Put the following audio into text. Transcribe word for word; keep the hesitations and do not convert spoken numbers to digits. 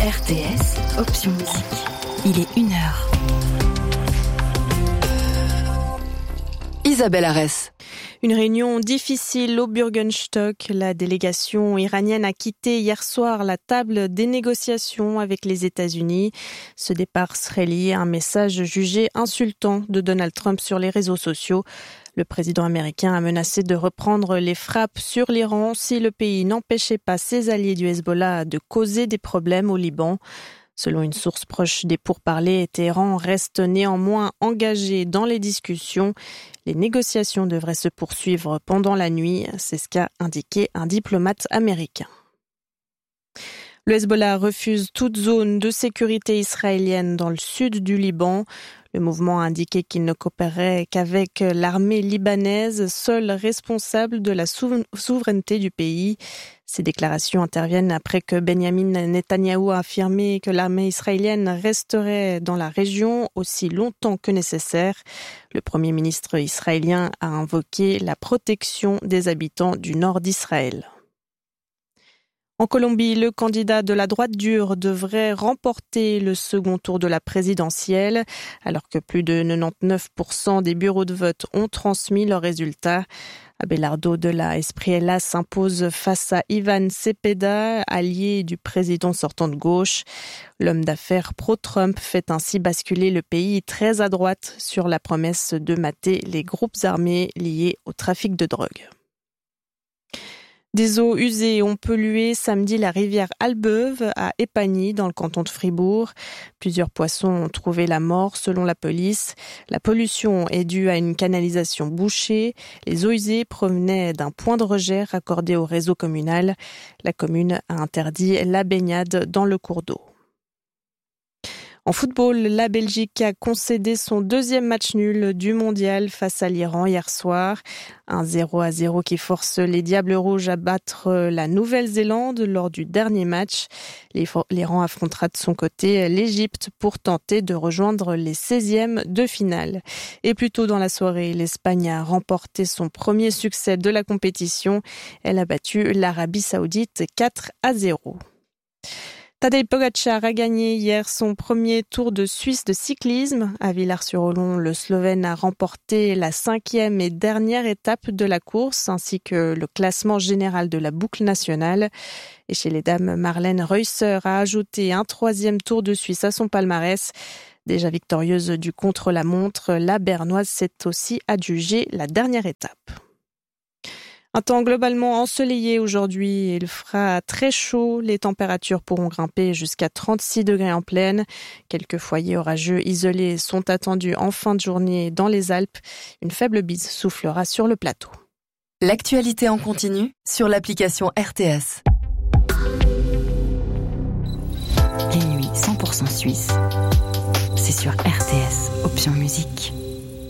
R T S, option musique. Il est une heure. Isabelle Arès. Une réunion difficile au Bürgenstock. La délégation iranienne a quitté hier soir la table des négociations avec les États-Unis. Ce départ serait lié à un message jugé insultant de Donald Trump sur les réseaux sociaux. Le président américain a menacé de reprendre les frappes sur l'Iran si le pays n'empêchait pas ses alliés du Hezbollah de causer des problèmes au Liban. Selon une source proche des pourparlers, Téhéran reste néanmoins engagé dans les discussions. Les négociations devraient se poursuivre pendant la nuit, c'est ce qu'a indiqué un diplomate américain. Le Hezbollah refuse toute zone de sécurité israélienne dans le sud du Liban. Le mouvement a indiqué qu'il ne coopérerait qu'avec l'armée libanaise, seule responsable de la souveraineté du pays. Ces déclarations interviennent après que Benyamin Netanyahou a affirmé que l'armée israélienne resterait dans la région aussi longtemps que nécessaire. Le Premier ministre israélien a invoqué la protection des habitants du nord d'Israël. En Colombie, le candidat de la droite dure devrait remporter le second tour de la présidentielle, alors que plus de quatre-vingt-dix-neuf pour cent des bureaux de vote ont transmis leurs résultats. Abelardo de la Espriella s'impose face à Ivan Cepeda, allié du président sortant de gauche. L'homme d'affaires pro-Trump fait ainsi basculer le pays très à droite sur la promesse de mater les groupes armés liés au trafic de drogue. Des eaux usées ont pollué samedi la rivière Albeuve à Épagny dans le canton de Fribourg. Plusieurs poissons ont trouvé la mort selon la police. La pollution est due à une canalisation bouchée. Les eaux usées provenaient d'un point de rejet raccordé au réseau communal. La commune a interdit la baignade dans le cours d'eau. En football, la Belgique a concédé son deuxième match nul du mondial face à l'Iran hier soir. Un zéro à zéro qui force les Diables Rouges à battre la Nouvelle-Zélande lors du dernier match. L'Iran affrontera de son côté l'Égypte pour tenter de rejoindre les seizièmes de finale. Et plus tôt dans la soirée, l'Espagne a remporté son premier succès de la compétition. Elle a battu l'Arabie Saoudite quatre à zéro. Tadej Pogačar a gagné hier son premier Tour de Suisse de cyclisme. À Villars-sur-Olon, le Slovène a remporté la cinquième et dernière étape de la course, ainsi que le classement général de la boucle nationale. Et chez les dames, Marlène Reusser a ajouté un troisième Tour de Suisse à son palmarès. Déjà victorieuse du contre-la-montre, la Bernoise s'est aussi adjugée la dernière étape. Un temps globalement ensoleillé aujourd'hui, il fera très chaud, les températures pourront grimper jusqu'à trente-six degrés en plaine. Quelques foyers orageux isolés sont attendus en fin de journée dans les Alpes. Une faible bise soufflera sur le plateau. L'actualité en continu sur l'application R T S. Les nuits cent pour cent suisses, c'est sur R T S, option musique.